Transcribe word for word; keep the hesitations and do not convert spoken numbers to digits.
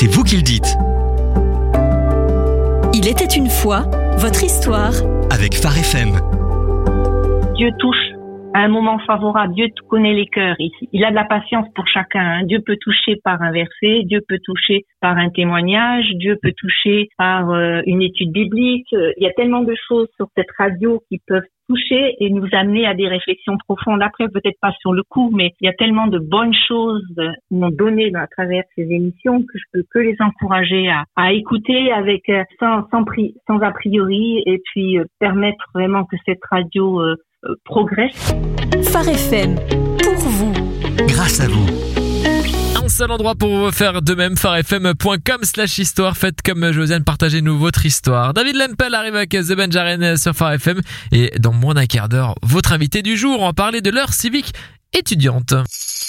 c'est vous qui le dites. Il était une fois, votre histoire. Avec Phare F M. Dieu touche à un moment favorable. Dieu connaît les cœurs ici. Il a de la patience pour chacun. Hein. Dieu peut toucher par un verset, Dieu peut toucher par un témoignage, Dieu peut toucher par euh, une étude biblique. Il y a tellement de choses sur cette radio qui peuvent toucher et nous amener à des réflexions profondes. Après, peut-être pas sur le coup, mais il y a tellement de bonnes choses qui m'ont donné à travers ces émissions que je peux que les encourager à, à écouter avec sans sans, pri, sans a priori et puis euh, permettre vraiment que cette radio euh, euh, progresse. Phare F M, pour vous. Grâce à vous. Un seul endroit pour faire de même, pharefm.com slash histoire. Faites comme Josiane, partagez-nous votre histoire. David Lempel arrive avec The Benjaren sur Phare F M. Et dans moins d'un quart d'heure, votre invité du jour, on va parler de l'heure civique étudiante.